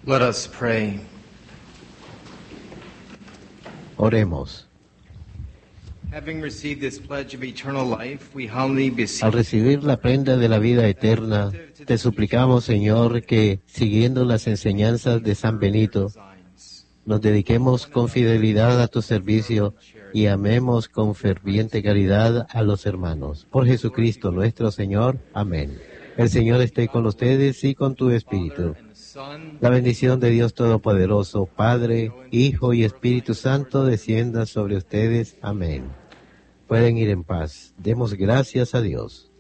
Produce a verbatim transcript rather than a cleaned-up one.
Let us pray. Oremos. Having received this pledge of eternal life, we humbly beseech. Al recibir la prenda de la vida eterna, te suplicamos, Señor, que, siguiendo las enseñanzas de San Benito, nos dediquemos con fidelidad a tu servicio y amemos con ferviente caridad a los hermanos. Por Jesucristo nuestro Señor. Amén. El Señor esté con ustedes y con tu espíritu. La bendición de Dios Todopoderoso, Padre, Hijo y Espíritu Santo, descienda sobre ustedes. Amén. Pueden ir en paz. Demos gracias a Dios.